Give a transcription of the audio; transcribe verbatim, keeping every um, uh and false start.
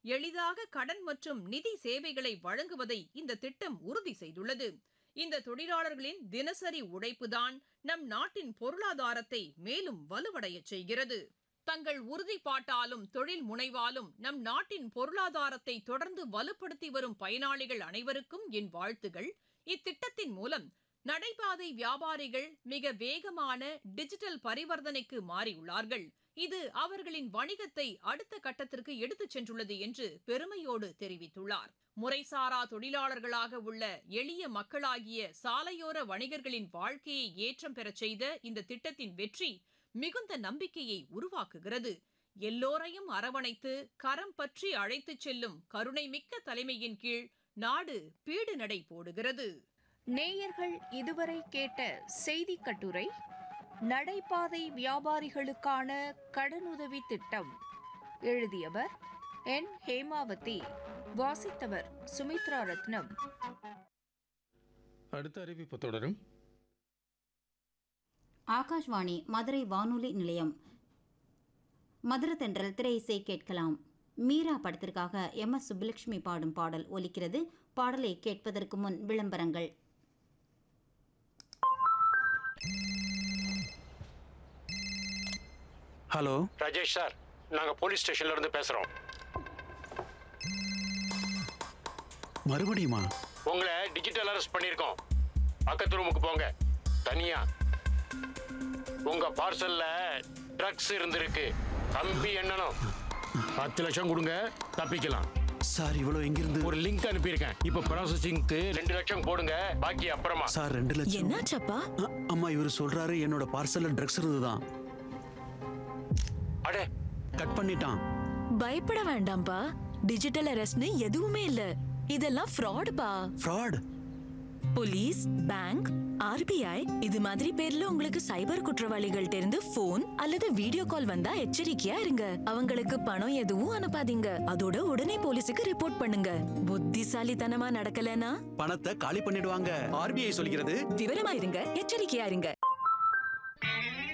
எளிதாக கடன் மற்றும் நிதி சேவைகளை வழங்குவதை இந்த திட்டம் உறுதி செய்துள்ளது. இந்த தொழிலாளர்களின் தினசரி உழைப்புதான் நம் நாட்டின் பொருளாதாரத்தை மேலும் வலுவடைய செய்கிறது. தங்கள் உறுதிப்பாட்டாலும் தொழில் முனைவாலும் நம் நாட்டின் பொருளாதாரத்தை தொடர்ந்து வலுப்படுத்தி வரும் பயனாளிகள் அனைவருக்கும் என் வாழ்த்துகள். இத்திட்டத்தின் மூலம் நடைபாதை வியாபாரிகள் மிக வேகமான டிஜிட்டல் பரிவர்த்தனைக்கு மாறியுள்ளார்கள். இது அவர்களின் வணிகத்தை அடுத்த கட்டத்திற்கு எடுத்துச் சென்றுள்ளது என்று பெருமையோடு தெரிவித்துள்ளார். முறைசாரா தொழிலாளர்களாக உள்ள எளிய மக்களாகிய சாலையோர வணிகர்களின் வாழ்க்கையை ஏற்றம் பெறச் செய்த இந்த திட்டத்தின் வெற்றி மிகுந்த நம்பிக்கையை உருவாக்குகிறது. எல்லோரையும் அரவணைத்து கரம் பற்றி அழைத்துச் செல்லும் கருணைமிக்க தலைமையின் கீழ் நாடு பீடு நடை போடுகிறது. நேயர்கள் இதுவரை கேட்ட செய்தி கட்டுரை நடைபாதை வியாபாரிகளுக்கான கடனுதவி திட்டம். எழுதியவர் என் ஹேமாவதி. வாசித்தவர் சுமித்ரா ரத்னம். அடுத்த அறிவிப்பு தொடரும். ஆகாஷ்வாணி மதுரை வானொலி நிலையம். மதுரை தென்றல் திரை இசை கேட்கலாம். மீரா படத்திற்காக எம் எஸ் சுப்புலட்சுமி பாடும் பாடல் ஒலிக்கிறது. பாடலை கேட்பதற்கு முன் விளம்பரங்கள். ஹலோ ராஜேஷ் சார், நாங்க போலீஸ் ஸ்டேஷன்ல இருந்து பேசுறோம். மறுபடியுமா? உங்களை டிஜிட்டல் அரெஸ்ட் பண்ணிருக்கோம். பக்கத்து ரூமுக்கு போங்க, தனியா. உங்க பார்சல்ல ட்ரக்ஸ் இருந்திருக்கு. கம்பி எண்ணணும். பத்து லட்சம் கொடுங்க, தப்பிக்கலாம். சார், இவ்வளவு எங்கிருந்து? ஒரு லிங்க் அனுப்பியிருக்கேன். இப்ப ப்ராசஸிங்க்கு ரெண்டு லட்சம் போடுங்க, பாக்கி அப்புறமா. சார், ரெண்டு லட்சம் என்னாச்சப்பா? அம்மா, இவர் சொல்றாரு என்னோட பார்சல்ல ட்ரக்ஸ் இருந்துதான். அடே, கட் பண்ணிட்டான். பயப்பட வேண்டாம்பா. டிஜிட்டல் அரெஸ்ட்னு எதுவுமே இல்ல. இதெல்லாம் ஃப்ராட் பா. ஃப்ராட்? போலீஸ், பேங்க், ஆர்பிஐ இது மாதிரி பேர்ல உங்களுக்கு சைபர் குற்றவாளிகள்ட்ட இருந்து போன் அல்லது வீடியோ கால் வந்தா எச்சரிக்கையா இருங்க. அவங்களுக்கு பணம் எதுவும் அனுப்பாதீங்க. அதோட உடனே போலீஸுக்கு ரிப்போர்ட் பண்ணுங்க. புத்திசாலித்தனமா நடக்கலனா பணத்தை காலி பண்ணிடுவாங்க. ஆர்பிஐ சொல்கிறது. விவரமா இருங்க, எச்சரிக்கையா இருங்க.